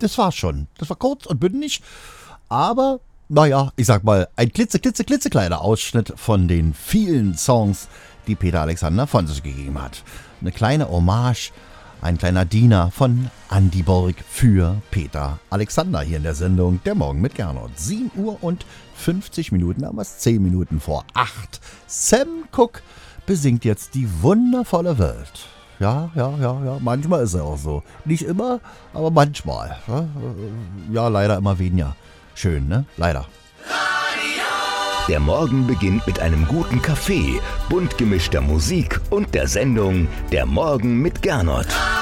das war's schon. Das war kurz und bündig, aber, naja, ich sag mal, ein klitzekleiner Ausschnitt von den vielen Songs, die Peter Alexander von sich gegeben hat. Eine kleine Hommage, ein kleiner Diener von Andy Borg für Peter Alexander hier in der Sendung Der Morgen mit Gernot. 7 Uhr und 50 Minuten, aber es 10 Minuten vor 8. Sam Cooke besingt jetzt die wundervolle Welt. Ja, manchmal ist er auch so. Nicht immer, aber manchmal. Ja, leider immer weniger. Schön, ne? Leider. Der Morgen beginnt mit einem guten Kaffee, bunt gemischter Musik und der Sendung Der Morgen mit Gernot.